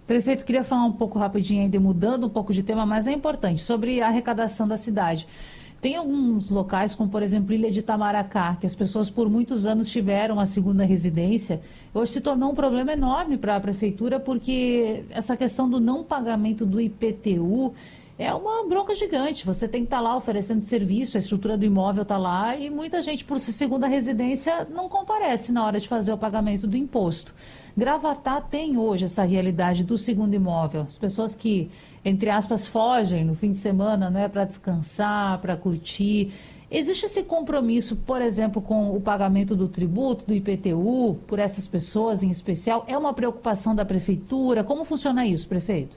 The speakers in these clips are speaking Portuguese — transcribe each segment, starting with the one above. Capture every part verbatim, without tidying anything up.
Prefeito, queria falar um pouco rapidinho ainda, mudando um pouco de tema, mas é importante, sobre a arrecadação da cidade. Tem alguns locais, como por exemplo Ilha de Itamaracá, que as pessoas por muitos anos tiveram a segunda residência. Hoje se tornou um problema enorme para a prefeitura, porque essa questão do não pagamento do I P T U é uma bronca gigante. Você tem que estar lá oferecendo serviço, a estrutura do imóvel está lá, e muita gente, por ser segunda residência, não comparece na hora de fazer o pagamento do imposto. Gravatá tem hoje essa realidade do segundo imóvel. As pessoas que, entre aspas, fogem no fim de semana, não é, para descansar, para curtir. Existe esse compromisso, por exemplo, com o pagamento do tributo, do I P T U, por essas pessoas em especial? É uma preocupação da prefeitura? Como funciona isso, prefeito?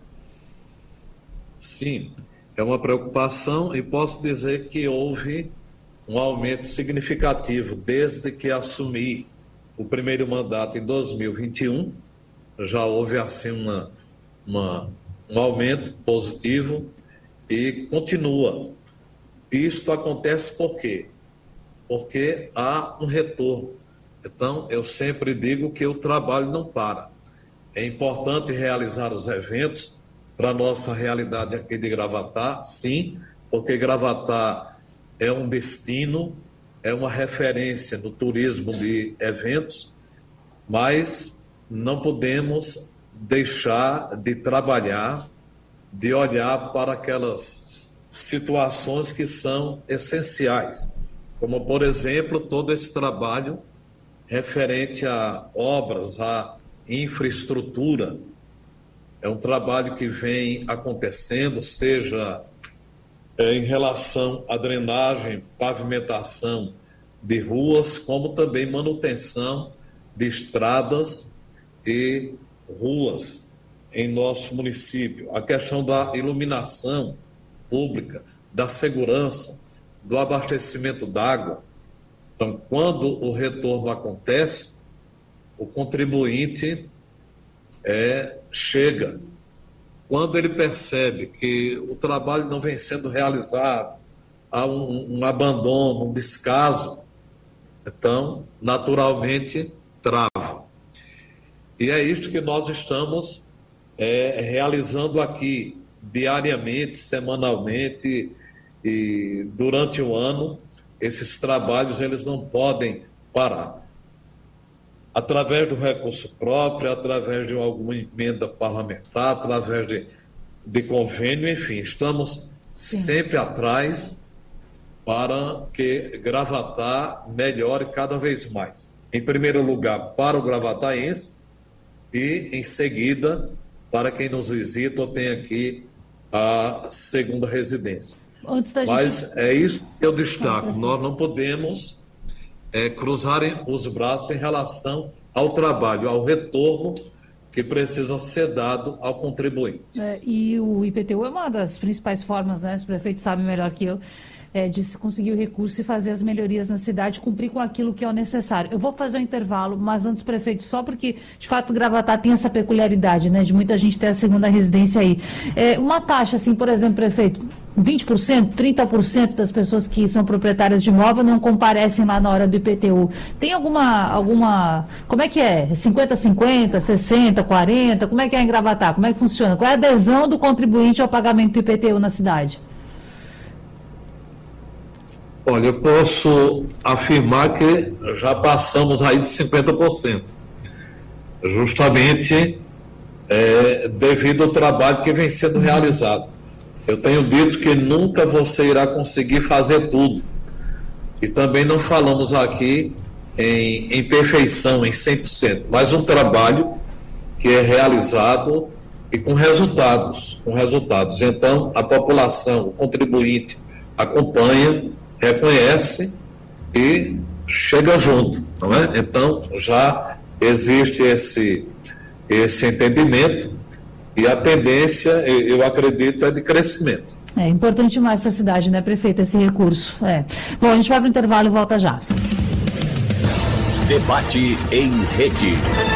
Sim, é uma preocupação e posso dizer que houve um aumento significativo desde que assumi o primeiro mandato em dois mil e vinte e um. Já houve assim uma, uma, um aumento positivo e continua. Isto acontece por quê? Porque há um retorno. Então, eu sempre digo que o trabalho não para. É importante realizar os eventos para a nossa realidade aqui de Gravatá, sim, porque Gravatá é um destino, é uma referência no turismo de eventos, mas não podemos deixar de trabalhar, de olhar para aquelas situações que são essenciais, como, por exemplo, todo esse trabalho referente a obras, a infraestrutura. É um trabalho que vem acontecendo, seja é, em relação à drenagem, pavimentação de ruas, como também manutenção de estradas e ruas em nosso município. A questão da iluminação pública, da segurança, do abastecimento d'água. Então, quando o retorno acontece, o contribuinte é, chega. Quando ele percebe que o trabalho não vem sendo realizado, há um, um abandono, um descaso, então, naturalmente, trava. E é isto que nós estamos é, realizando aqui, diariamente, semanalmente, e durante o ano, esses trabalhos eles não podem parar. Através do recurso próprio, através de alguma emenda parlamentar, através de, de convênio, enfim, estamos Sim. sempre atrás para que Gravatá melhore cada vez mais. Em primeiro lugar, para o gravataense e, em seguida, para quem nos visita ou tem aqui a segunda residência. Mas gente... é isso que eu destaco. Nós não podemos é, cruzar os braços em relação ao trabalho, ao retorno que precisa ser dado ao contribuinte. É, e o I P T U é uma das principais formas, né? Os prefeitos sabem melhor que eu, é, de se conseguir o recurso e fazer as melhorias na cidade, cumprir com aquilo que é o necessário. Eu vou fazer um intervalo, mas antes, prefeito, só porque, de fato, o Gravatá tem essa peculiaridade, né? De muita gente ter a segunda residência aí. É, uma taxa, assim, por exemplo, prefeito, vinte por cento, trinta por cento das pessoas que são proprietárias de imóvel não comparecem lá na hora do I P T U. Tem alguma, alguma, como é que é? cinquenta a cinquenta, sessenta, quarenta? Como é que é em Gravatá? Como é que funciona? Qual é a adesão do contribuinte ao pagamento do I P T U na cidade? Olha, eu posso afirmar que já passamos aí de cinquenta por cento. Justamente é, devido ao trabalho que vem sendo realizado. Eu tenho dito que nunca você irá conseguir fazer tudo. E também não falamos aqui em, em perfeição, em cem por cento, mas um trabalho que é realizado e com resultados, com resultados. Então, a população, o contribuinte, acompanha, reconhece e chega junto, não é? Então, já existe esse, esse entendimento. E a tendência, eu acredito, é de crescimento. É importante demais para a cidade, né, prefeito, esse recurso. É. Bom, a gente vai para o intervalo e volta já. Debate em rede.